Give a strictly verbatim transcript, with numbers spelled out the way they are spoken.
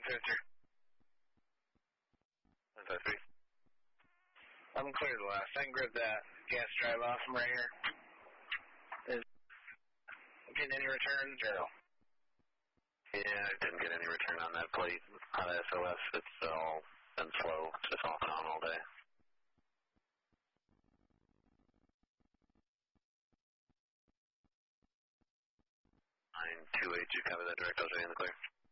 Center. one five three. I'm clear to the last. I can grab that gas drive off from right here. Is getting any returns or no? Yeah, I didn't get any return on that plate. On S O S, it's all been slow. It's just off and on all day. nine two eight, you cover that direct. I was ready in the clear.